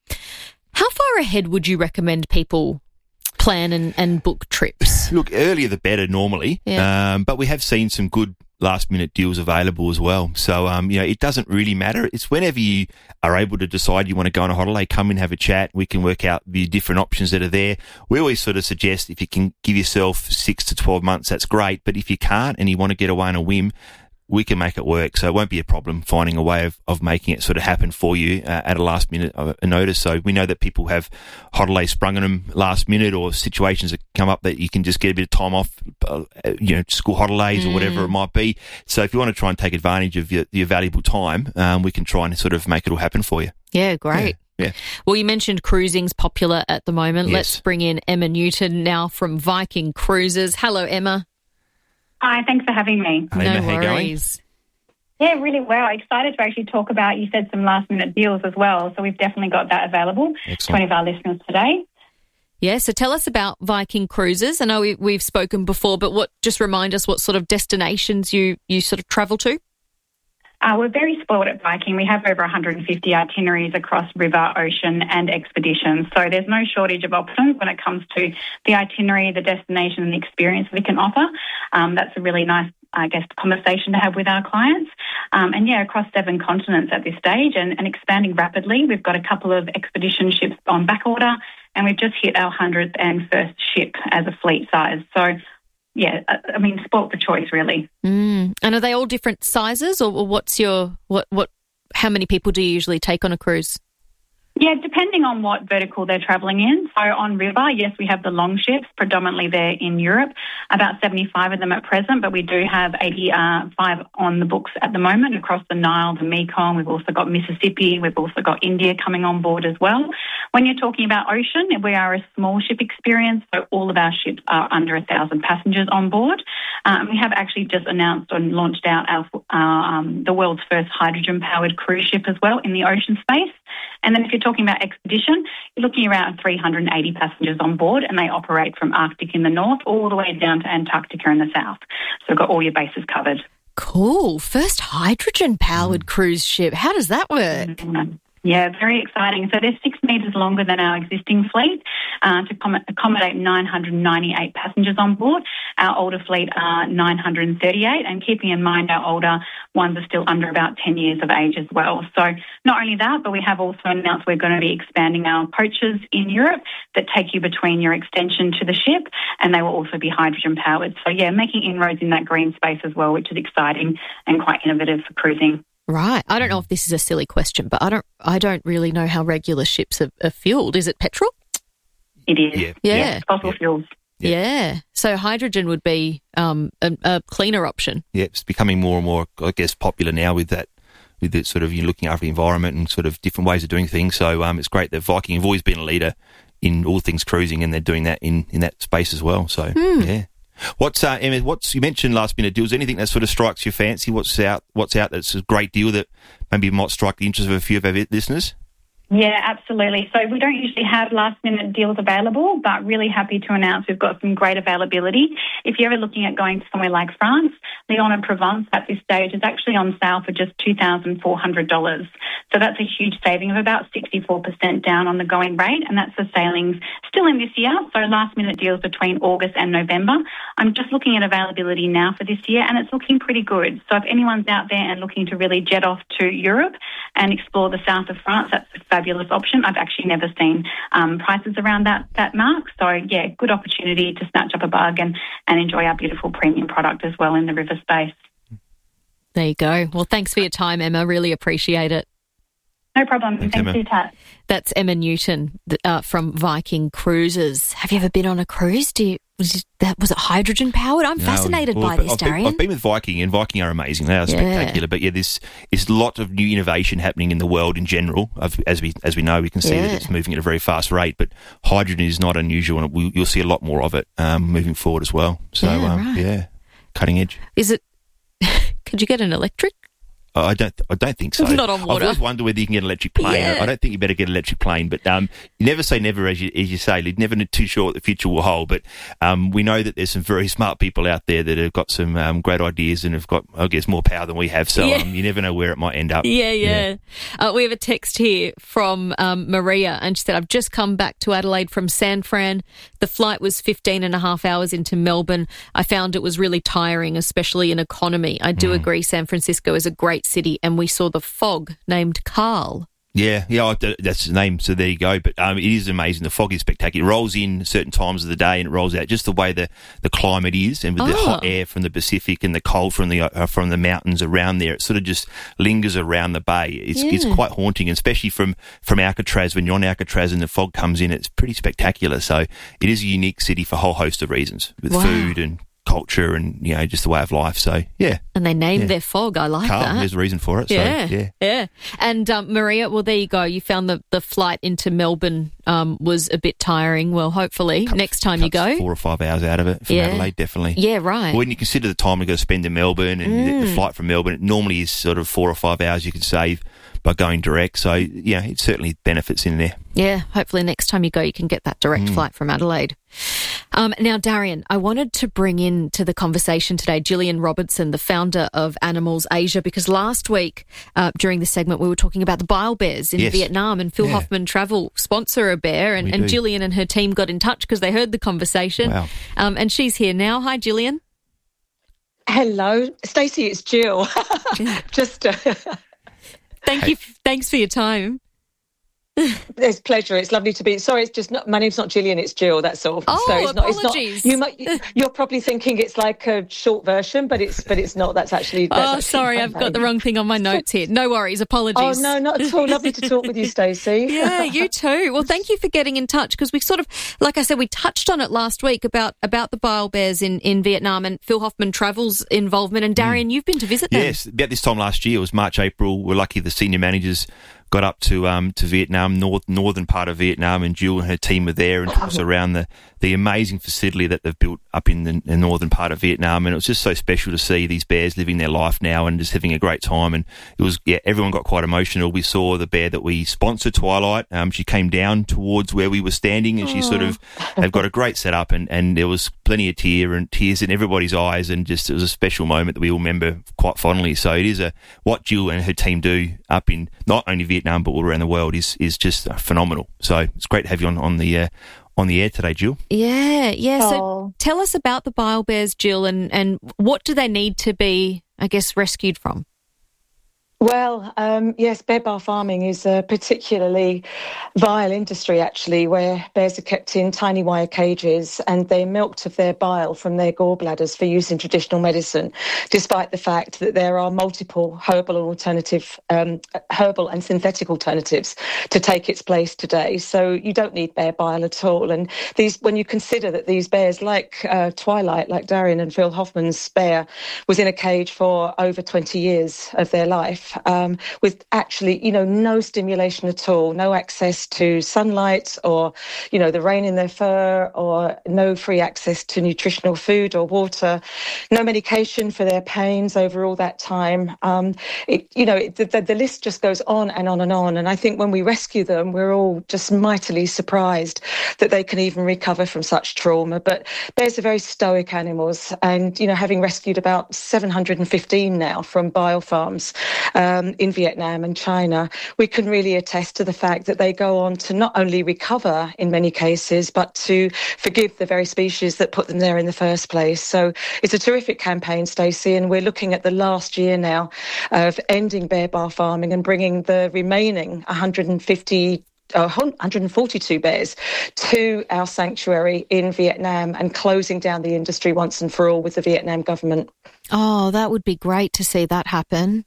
far ahead would you recommend people plan and book trips? Look, earlier the better normally, but we have seen some good last-minute deals available as well. So, it doesn't really matter. It's whenever you are able to decide you want to go on a holiday, come and have a chat. We can work out the different options that are there. We always sort of suggest if you can give yourself 6 to 12 months, that's great. But if you can't and you want to get away on a whim, we can make it work. So it won't be a problem finding a way of making it sort of happen for you at a last minute notice. So we know that people have holidays sprung on them last minute or situations that come up that you can just get a bit of time off, school holidays or whatever it might be. So if you want to try and take advantage of your valuable time, we can try and sort of make it all happen for you. Yeah, great. Yeah. Well, you mentioned cruising's popular at the moment. Yes. Let's bring in Emma Newton now from Viking Cruises. Hello, Emma. Hi, thanks for having me. Hey, no worries. Yeah, really well. Excited to actually talk about, you said some last-minute deals as well, so we've definitely got that available to any of our listeners today. Yeah, so tell us about Viking Cruises. I know we've spoken before, but just remind us what sort of destinations you sort of travel to. We're very spoiled at Viking. We have over 150 itineraries across river, ocean and expeditions. So there's no shortage of options when it comes to the itinerary, the destination and the experience we can offer. That's a really nice, conversation to have with our clients. Across 7 continents at this stage and expanding rapidly. We've got a couple of expedition ships on back order and we've just hit our 101st ship as a fleet size. So sport for choice, really. And are they all different sizes, or what's your how many people do you usually take on a cruise? Yeah, depending on what vertical they're travelling in. So on river, yes, we have the long ships, predominantly there in Europe, about 75 of them at present, but we do have 85 on the books at the moment across the Nile, the Mekong. We've also got Mississippi. We've also got India coming on board as well. When you're talking about ocean, we are a small ship experience, so all of our ships are under 1,000 passengers on board. We have actually just announced and launched out the world's first hydrogen-powered cruise ship as well in the ocean space. And then if you're talking about expedition, you're looking around 380 passengers on board, and they operate from Arctic in the north all the way down to Antarctica in the south. So we've got all your bases covered. Cool. First hydrogen-powered cruise ship. How does that work? Yeah, very exciting. So they're 6 metres longer than our existing fleet to accommodate 998 passengers on board. Our older fleet are 938, and keeping in mind our older ones are still under about 10 years of age as well. So not only that, but we have also announced we're going to be expanding our coaches in Europe that take you between your extension to the ship, and they will also be hydrogen powered. So yeah, making inroads in that green space as well, which is exciting and quite innovative for cruising. Right. I don't know if this is a silly question, but I don't really know how regular ships are fueled. Is it petrol? It is. Yeah. Fossil fuels. Yeah. So hydrogen would be a cleaner option. Yeah, it's becoming more and more, I guess, popular now with that, with the sort of you looking after the environment and sort of different ways of doing things. So it's great that Viking have always been a leader in all things cruising, and they're doing that in that space as well. So yeah. What's Emma? You mentioned last minute deals? Anything that sort of strikes your fancy? What's out that's a great deal that maybe might strike the interest of a few of our listeners? Yeah, absolutely. So we don't usually have last-minute deals available, but really happy to announce we've got some great availability. If you're ever looking at going to somewhere like France, Lyon and Provence at this stage is actually on sale for just $2,400. So that's a huge saving of about 64% down on the going rate, and that's for sailings still in this year, so last-minute deals between August and November. I'm just looking at availability now for this year, and it's looking pretty good. So if anyone's out there and looking to really jet off to Europe and explore the south of France, that's a fabulous option. I've actually never seen prices around that mark. So, yeah, good opportunity to snatch up a bug and enjoy our beautiful premium product as well in the river space. There you go. Well, thanks for your time, Emma. Really appreciate it. No problem. Thanks for your time. That's Emma Newton from Viking Cruises. Have you ever been on a cruise? Was it hydrogen powered? I'm fascinated by this, Darian. I've been with Viking, and Viking are amazing. They are spectacular. But yeah, there's a lot of new innovation happening in the world in general. As we know, we can see that it's moving at a very fast rate. But hydrogen is not unusual, and you'll see a lot more of it moving forward as well. So cutting edge. Is it? Could you get an electric? I don't think so. Not on water. I've always wondered whether you can get an electric plane. Yeah. I don't think you better get an electric plane, but you never say never, as you say. You're never too sure what the future will hold. But we know that there's some very smart people out there that have got some great ideas and have got, I guess, more power than we have. So you never know where it might end up. Yeah. We have a text here from Maria, and she said, I've just come back to Adelaide from San Fran. The flight was 15 and a half hours into Melbourne. I found it was really tiring, especially in economy. I do agree San Francisco is a great city, and we saw the fog named Carl. Yeah, that's the name, so there you go. But it is amazing. The fog is spectacular. It rolls in certain times of the day and it rolls out, just the way the climate is, and with the hot air from the Pacific and the cold from the mountains around there, it sort of just lingers around the bay. It's quite haunting, especially from Alcatraz. When you're on Alcatraz and the fog comes in, it's pretty spectacular. So it is a unique city for a whole host of reasons, with food and culture and, just the way of life. So, yeah. And they named their fog. I like Carl, that. There's a reason for it. Yeah. And, Maria, well, there you go. You found the flight into Melbourne was a bit tiring. Well, hopefully next time you go. 4 or 5 hours out of it from Adelaide, definitely. Yeah, right. When you consider the time we're going to spend in Melbourne and the flight from Melbourne, it normally is sort of 4 or 5 hours you could save by going direct. So, yeah, it certainly benefits in there. Yeah, hopefully next time you go you can get that direct flight from Adelaide. Now, Darian, I wanted to bring into the conversation today Gillian Robertson, the founder of Animals Asia, because last week during the segment we were talking about the bile bears in Vietnam, and Phil Hoffman Travel sponsor a bear, and Gillian and her team got in touch because they heard the conversation. Wow. And she's here now. Hi, Gillian. Hello, Stacey, it's Jill. Thanks for your time. It's a pleasure. It's lovely to be. Sorry, it's just not. My name's not Gillian. It's Jill. That's all. Oh, so it's apologies. You're probably thinking it's like a short version, but it's not. That's actually. Sorry, I've got the wrong thing on my notes here. No worries. Apologies. Oh no, not at all. Lovely to talk with you, Stacey. Yeah, you too. Well, thank you for getting in touch, because we sort of, like I said, we touched on it last week about the bile bears in Vietnam and Phil Hoffman Travel's involvement. And Darian, you've been to visit them. Yes, about this time last year. It was March, April. We're lucky the senior managers got up to Vietnam, northern part of Vietnam, and Jill and her team were there and took us around the amazing facility that they've built up in the northern part of Vietnam. And it was just so special to see these bears living their life now and just having a great time. And it was, everyone got quite emotional. We saw the bear that we sponsored, Twilight. She came down towards where we were standing, and they've got a great setup, and there was plenty of tears in everybody's eyes, and just, it was a special moment that we all remember quite fondly. So it is what Jill and her team do up in not only Vietnam but all around the world is just phenomenal. So it's great to have you on the air today, Jill. Yeah. So tell us about the bile bears, Jill, and what do they need to be, I guess, rescued from? Well, yes, bear bar farming is a particularly vile industry, actually, where bears are kept in tiny wire cages and they're milked of their bile from their gallbladders for use in traditional medicine, despite the fact that there are multiple herbal and synthetic alternatives to take its place today. So you don't need bear bile at all. And when you consider that these bears, like Twilight, like Darian and Phil Hoffman's bear, was in a cage for over 20 years of their life, with actually, no stimulation at all, no access to sunlight or, the rain in their fur, or no free access to nutritional food or water, no medication for their pains over all that time. The list just goes on and on and on. And I think when we rescue them, we're all just mightily surprised that they can even recover from such trauma. But bears are very stoic animals. And, having rescued about 715 now from biofarms, in Vietnam and China, we can really attest to the fact that they go on to not only recover in many cases, but to forgive the very species that put them there in the first place. So it's a terrific campaign, Stacey, and we're looking at the last year now of ending bear bar farming and bringing the remaining 142 bears to our sanctuary in Vietnam and closing down the industry once and for all with the Vietnam government. Oh, that would be great to see that happen.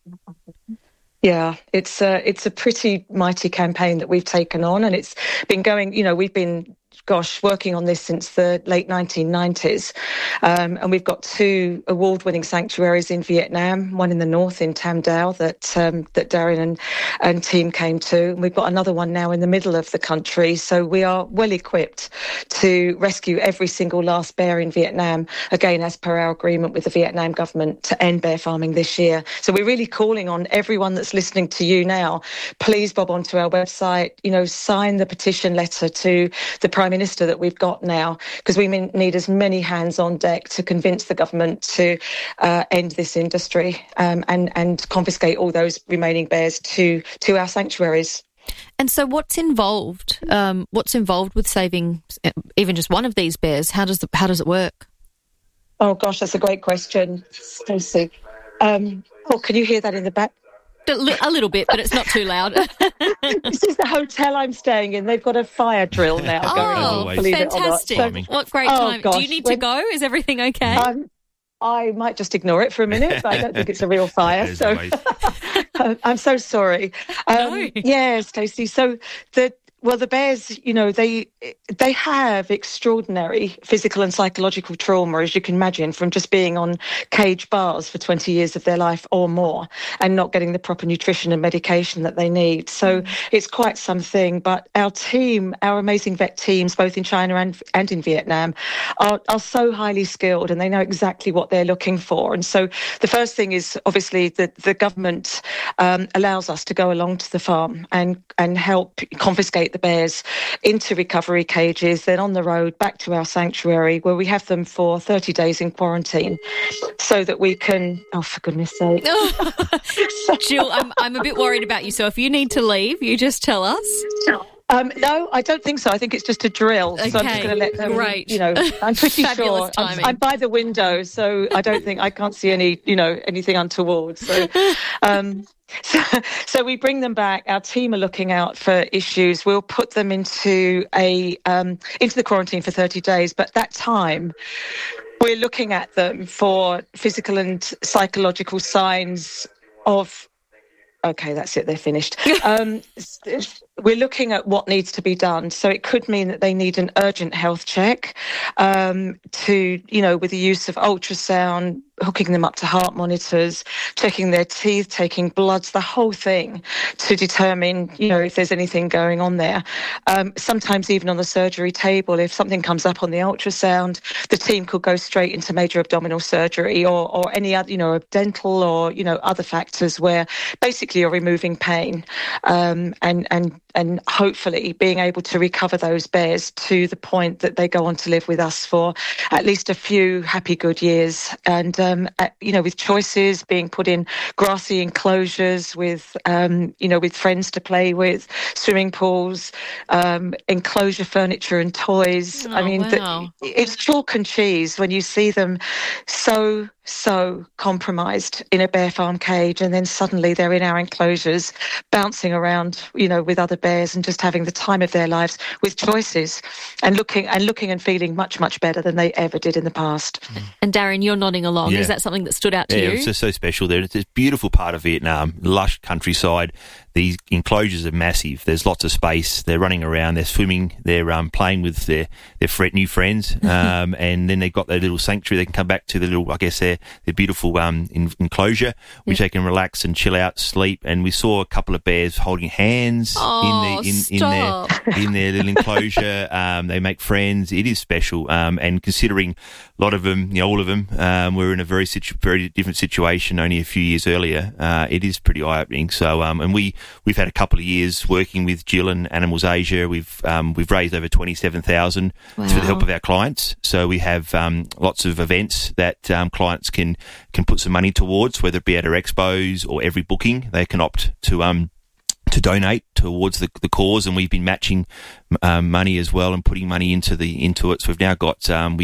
Yeah, it's a pretty mighty campaign that we've taken on, and it's been going, we've been working on this since the late 1990s. And we've got 2 award-winning sanctuaries in Vietnam, one in the north in Tam Dao that Darian and team came to. And we've got another one now in the middle of the country. So we are well equipped to rescue every single last bear in Vietnam, again, as per our agreement with the Vietnam government to end bear farming this year. So we're really calling on everyone that's listening to you now, please bob onto our website, sign the petition letter to the Prime Minister that we've got now, because we need as many hands on deck to convince the government to end this industry and confiscate all those remaining bears to our sanctuaries. And so what's involved? What's involved with saving even just one of these bears? How does it work? Oh, gosh, that's a great question, Stacey. Can you hear that in the back? A little bit, but it's not too loud. This is the hotel I'm staying in. They've got a fire drill now going on. Oh, fantastic. What great time. Gosh. Do you need to go? Is everything okay? I might just ignore it for a minute, but I don't think it's a real fire. So I'm so sorry. Yeah, Stacey. So the bears, they have extraordinary physical and psychological trauma, as you can imagine, from just being on cage bars for 20 years of their life or more and not getting the proper nutrition and medication that they need. So it's quite something. But our team, our amazing vet teams, both in China and in Vietnam, are so highly skilled, and they know exactly what they're looking for. And so the first thing is obviously that the government allows us to go along to the farm and help confiscate the bears into recovery cages, then on the road back to our sanctuary, where we have them for 30 days in quarantine so that we can, oh, for goodness sake. Jill, I'm a bit worried about you, so if you need to leave, you just tell us. No, I don't think so. I think it's just a drill. Okay, so I'm just going to let them, great. I'm pretty sure. Timing. I'm by the window, so I can't see anything untoward. So we bring them back. Our team are looking out for issues. We'll put them into the quarantine for 30 days. But that time, we're looking at them for physical and psychological signs of. Okay, that's it. They're finished. We're looking at what needs to be done. So it could mean that they need an urgent health check with the use of ultrasound, hooking them up to heart monitors, checking their teeth, taking bloods, the whole thing to determine, if there's anything going on there. Sometimes even on the surgery table, if something comes up on the ultrasound, the team could go straight into major abdominal surgery or any other, dental or, other factors where basically you're removing pain and hopefully being able to recover those bears to the point that they go on to live with us for at least a few happy, good years. And, with choices being put in grassy enclosures with friends to play with, swimming pools, enclosure furniture and toys. Oh, wow. It's chalk and cheese when you see them so so compromised in a bear farm cage, and then suddenly they're in our enclosures, bouncing around, with other bears and just having the time of their lives with choices and looking and feeling much, much better than they ever did in the past. And Darren, you're nodding along. Yeah. Is that something that stood out to you? Yeah, it was just so special there. It's a beautiful part of Vietnam, lush countryside. These enclosures are massive. There's lots of space. They're running around. They're swimming. They're playing with their new friends. And then they've got their little sanctuary. They can come back to the little, I guess, their beautiful enclosure, which they can relax and chill out, sleep. And we saw a couple of bears holding hands in their little enclosure. They make friends. It is special. And considering a lot of them, all of them, were in a very different situation only a few years earlier, it is pretty eye-opening. So, and we've had a couple of years working with Jill and Animals Asia. We've raised over $27,000 for the help of our clients. So we have lots of events that clients can put some money towards, whether it be at our expos or every booking. They can opt to donate towards the cause, and we've been matching money as well and putting money into it. So we've now got